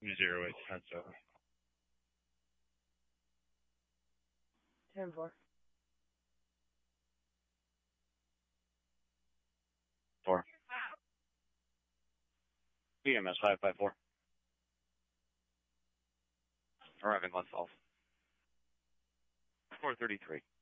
0810. 10-4. 4. BMS 554. Arriving on South. 433.